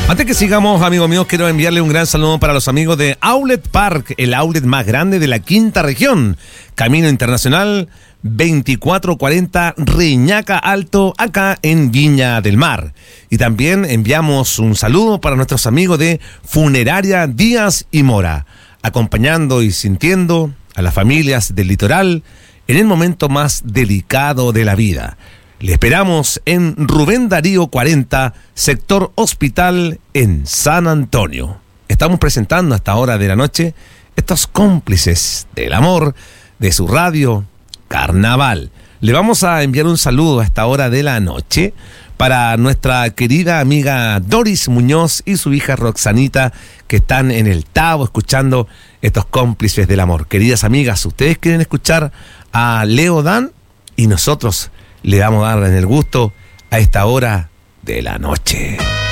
Antes que sigamos, amigos míos, quiero enviarle un gran saludo para los amigos de Outlet Park, el outlet más grande de la quinta región. Camino Internacional 2440 Reñaca Alto, acá en Viña del Mar. Y también enviamos un saludo para nuestros amigos de Funeraria Díaz y Mora, acompañando y sintiendo a las familias del litoral en el momento más delicado de la vida. Le esperamos en Rubén Darío 40, sector Hospital, en San Antonio. Estamos presentando a esta hora de la noche estos cómplices del amor de su radio Carnaval. Le vamos a enviar un saludo a esta hora de la noche para nuestra querida amiga Doris Muñoz y su hija Roxanita, que están en el Tabo escuchando estos cómplices del amor. Queridas amigas, ustedes quieren escuchar a Leo Dan y nosotros le vamos a dar en el gusto a esta hora de la noche.